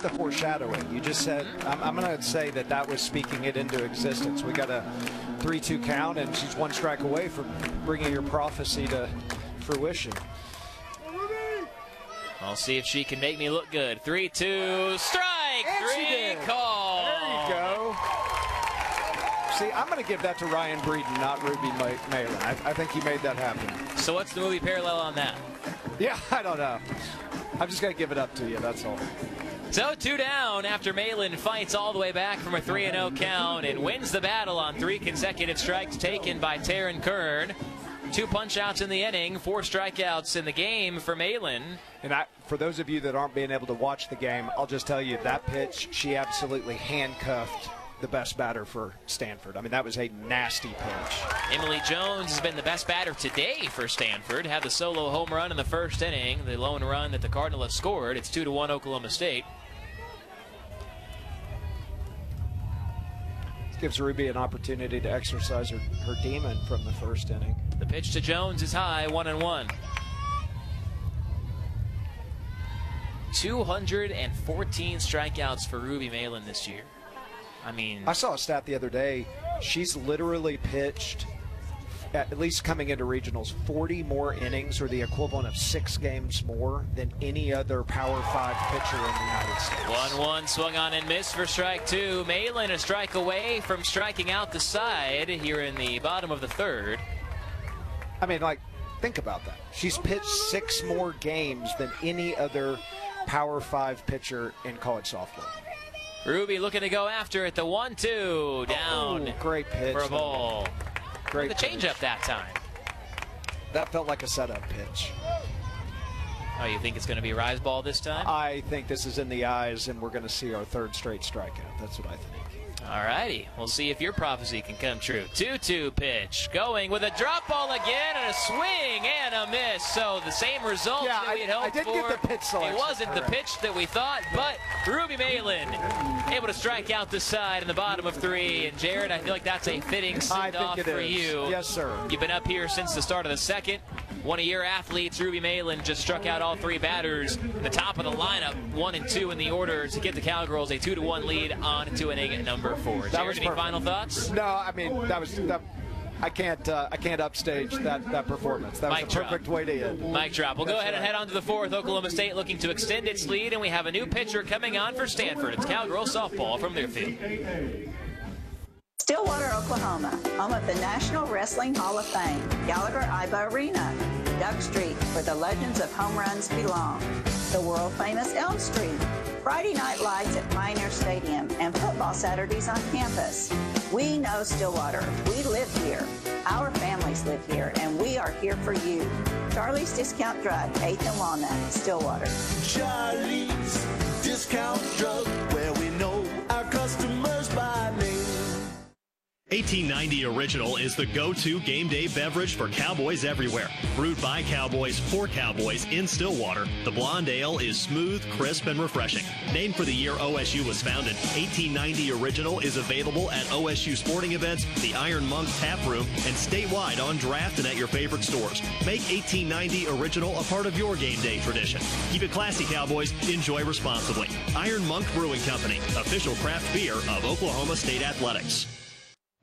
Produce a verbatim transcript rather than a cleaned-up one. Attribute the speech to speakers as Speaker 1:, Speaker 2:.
Speaker 1: the foreshadowing. You just said, I'm, I'm going to say that that was speaking it into existence. We got a three two count, and she's one strike away from bringing your prophecy to fruition.
Speaker 2: I'll see if she can make me look good. three two, strike,
Speaker 1: and
Speaker 2: three call.
Speaker 1: There you go. See, I'm going to give that to Ryan Breeden, not Ruby Malin. I, I think he made that happen.
Speaker 2: So what's the movie parallel on that?
Speaker 1: Yeah, I don't know. I'm just going to give it up to you, that's all.
Speaker 2: So two down after Malin fights all the way back from a three and oh count and wins the battle on three consecutive strikes taken by Taryn Kern. Two punch-outs in the inning, four strikeouts in the game for Malin.
Speaker 1: And I, for those of you that aren't being able to watch the game, I'll just tell you that pitch, she absolutely handcuffed the best batter for Stanford. I mean, that was a nasty pitch.
Speaker 2: Emily Jones has been the best batter today for Stanford. Had the solo home run in the first inning, the lone run that the Cardinals have scored. It's two to one Oklahoma State.
Speaker 1: This gives Ruby an opportunity to exercise her, her demon from the first inning.
Speaker 2: The pitch to Jones is high, one and one. two hundred fourteen strikeouts for Ruby Malin this year. I mean,
Speaker 1: I saw a stat the other day. She's literally pitched, at least coming into regionals, forty more innings, or the equivalent of six games more than any other Power Five pitcher in the United States.
Speaker 2: one one swung on and missed for strike two. Malin a strike away from striking out the side here in the bottom of the third.
Speaker 1: I mean, like, think about that. She's pitched six more games than any other Power Five pitcher in college softball.
Speaker 2: Ruby looking to go after it. The one two down.
Speaker 1: Oh, great pitch
Speaker 2: for a ball.
Speaker 1: Great
Speaker 2: the changeup that time.
Speaker 1: That felt like a setup pitch.
Speaker 2: Oh, you think it's going to be a rise ball this time?
Speaker 1: I think this is in the eyes, and we're going to see our third straight strikeout. That's what I think.
Speaker 2: All righty. We'll see if your prophecy can come true. two two pitch. Going with a drop ball again and a swing and a miss. So the same result
Speaker 1: yeah,
Speaker 2: that we had
Speaker 1: I,
Speaker 2: hoped
Speaker 1: I did
Speaker 2: for.
Speaker 1: Get the pitch selection.
Speaker 2: It wasn't
Speaker 1: correct.
Speaker 2: the pitch that we thought, but Ruby Malin able to strike out the side in the bottom of three. And Jared, I feel like that's a fitting send-off for
Speaker 1: is.
Speaker 2: you.
Speaker 1: Yes, sir.
Speaker 2: You've been up here since the start of the second. One of your athletes, Ruby Malin, just struck out all three batters in the top of the lineup, one and two in the order to give the Cowgirls a two to one lead on to inning number four.
Speaker 1: That
Speaker 2: Jared,
Speaker 1: was
Speaker 2: any
Speaker 1: perfect.
Speaker 2: final thoughts?
Speaker 1: No, I mean that was that. I can't uh, I can't upstage that that performance. That was
Speaker 2: Mic
Speaker 1: a perfect
Speaker 2: drop.
Speaker 1: way to end.
Speaker 2: Mic drop. We'll
Speaker 1: That's
Speaker 2: go ahead
Speaker 1: right.
Speaker 2: and head on to the fourth. Oklahoma State looking to extend its lead, and we have a new pitcher coming on for Stanford. It's Cowgirls softball from Learfield.
Speaker 3: Stillwater, Oklahoma, home of the National Wrestling Hall of Fame, Gallagher-Iba Arena, Doug Street, where the legends of home runs belong, the world-famous Elm Street, Friday night lights at Pioneer Stadium, and football Saturdays on campus. We know Stillwater. We live here. Our families live here, and we are here for you. Charlie's Discount Drug, eighth and Walnut, Stillwater.
Speaker 4: Charlie's Discount Drug, where we know our customers by name.
Speaker 5: eighteen ninety Original is the go-to game day beverage for Cowboys everywhere. Brewed by Cowboys for Cowboys in Stillwater, the blonde ale is smooth, crisp, and refreshing. Named for the year O S U was founded, eighteen ninety Original is available at O S U sporting events, the Iron Monk Tap Room, and statewide on draft and at your favorite stores. Make eighteen ninety Original a part of your game day tradition. Keep it classy, Cowboys. Enjoy responsibly. Iron Monk Brewing Company, official craft beer of Oklahoma State Athletics.